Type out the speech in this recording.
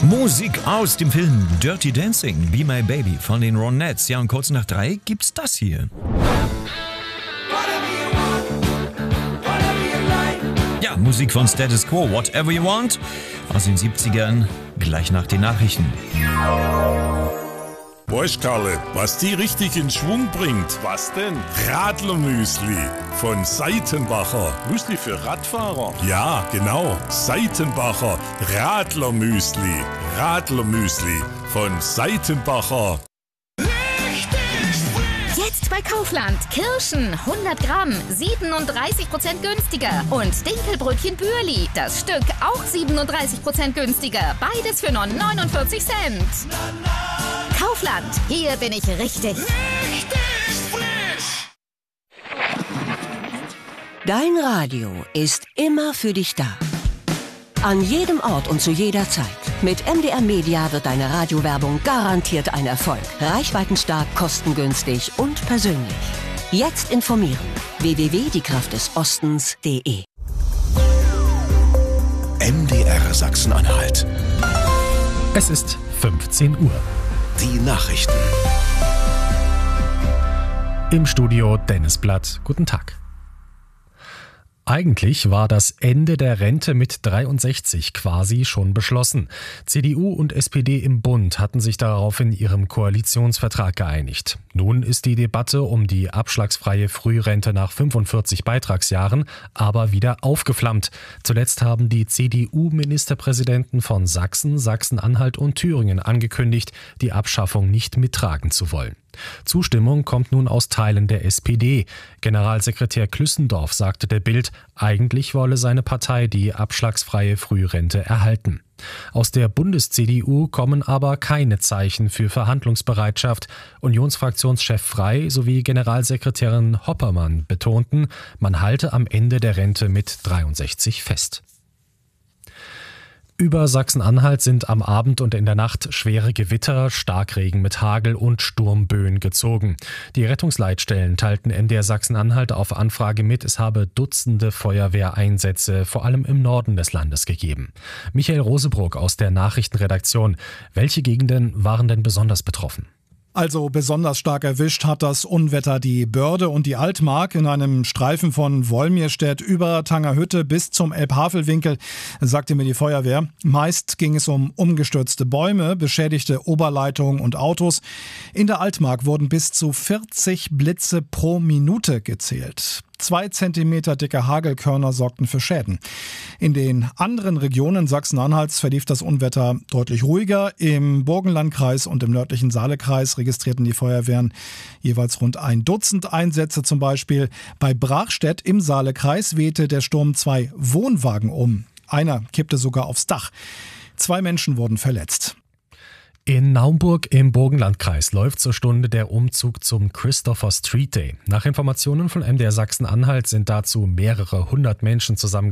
Musik aus dem Film Dirty Dancing, Be My Baby von den Ronettes. Ja, und kurz nach 3 gibt's das hier. Ja, Musik von Status Quo, Whatever You Want, aus den 70ern, gleich nach den Nachrichten. Weißt Karle, was die richtig in Schwung bringt? Was denn? Radlermüsli von Seitenbacher. Müsli für Radfahrer? Ja, genau. Seitenbacher Radlermüsli. Radlermüsli von Seitenbacher. Jetzt bei Kaufland. Kirschen 100 Gramm, 37% günstiger. Und Dinkelbrötchen Bürli, das Stück auch 37% günstiger. Beides für nur 49 Cent. Kaufland, hier bin ich richtig. Richtig frisch! Dein Radio ist immer für dich da. An jedem Ort und zu jeder Zeit. Mit MDR Media wird deine Radiowerbung garantiert ein Erfolg. Reichweitenstark, kostengünstig und persönlich. Jetzt informieren. www.diekraftdesostens.de. MDR Sachsen-Anhalt. Es ist 15 Uhr. Die Nachrichten. Im Studio Dennis Blatt. Guten Tag. Eigentlich war das Ende der Rente mit 63 quasi schon beschlossen. CDU und SPD im Bund hatten sich darauf in ihrem Koalitionsvertrag geeinigt. Nun ist die Debatte um die abschlagsfreie Frührente nach 45 Beitragsjahren aber wieder aufgeflammt. Zuletzt haben die CDU-Ministerpräsidenten von Sachsen, Sachsen-Anhalt und Thüringen angekündigt, die Abschaffung nicht mittragen zu wollen. Zustimmung kommt nun aus Teilen der SPD. Generalsekretär Klüssendorf sagte der Bild, eigentlich wolle seine Partei die abschlagsfreie Frührente erhalten. Aus der Bundes-CDU kommen aber keine Zeichen für Verhandlungsbereitschaft. Unionsfraktionschef Frey sowie Generalsekretärin Hoppermann betonten, man halte am Ende der Rente mit 63 fest. Über Sachsen-Anhalt sind am Abend und in der Nacht schwere Gewitter, Starkregen mit Hagel und Sturmböen gezogen. Die Rettungsleitstellen teilten MDR Sachsen-Anhalt auf Anfrage mit, es habe Dutzende Feuerwehreinsätze, vor allem im Norden des Landes, gegeben. Michael Rosebruck aus der Nachrichtenredaktion. Welche Gegenden waren denn besonders betroffen? Also besonders stark erwischt hat das Unwetter die Börde und die Altmark in einem Streifen von Wolmirstedt über Tangerhütte bis zum Elbhavelwinkel, sagte mir die Feuerwehr. Meist ging es um umgestürzte Bäume, beschädigte Oberleitungen und Autos. In der Altmark wurden bis zu 40 Blitze pro Minute gezählt. 2 Zentimeter dicke Hagelkörner sorgten für Schäden. In den anderen Regionen Sachsen-Anhalts verlief das Unwetter deutlich ruhiger. Im Burgenlandkreis und im nördlichen Saalekreis registrierten die Feuerwehren jeweils rund 1 Dutzend Einsätze zum Beispiel. Bei Brachstedt im Saalekreis wehte der Sturm 2 Wohnwagen um. Einer kippte sogar aufs Dach. 2 Menschen wurden verletzt. In Naumburg im Burgenlandkreis läuft zur Stunde der Umzug zum Christopher Street Day. Nach Informationen von MDR Sachsen-Anhalt sind dazu mehrere hundert Menschen zusammengekommen.